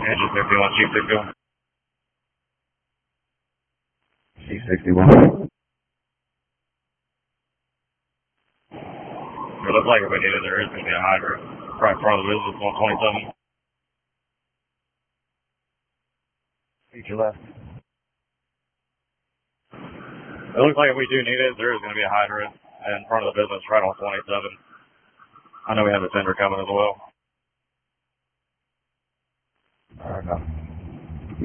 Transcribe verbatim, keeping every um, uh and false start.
Engine fifty-one, Chief sixty-one. C sixty-one. It looks like if we need it, there is going to be a hydrant right in front of the business, one twenty-seven. Feature left. It looks like if we do need it, there is going to be a hydrant in front of the business right on twenty-seven. I know we have a tender coming as well. Alright, now.